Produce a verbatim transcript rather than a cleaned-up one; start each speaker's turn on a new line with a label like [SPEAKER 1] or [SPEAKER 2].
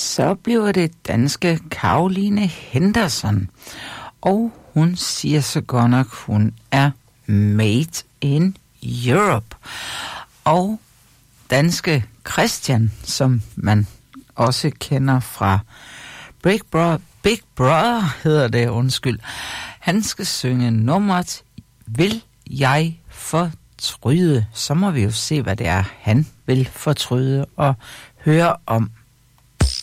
[SPEAKER 1] så bliver det danske Caroline Henderson. Og hun siger så godt nok, hun er made in Europe. Og danske Christian, som man også kender fra Big Brother, Big Brother hedder det, undskyld. Han skal synge nummeret Vil jeg fortryde. Så må vi jo se, hvad det er, han vil fortryde og høre om.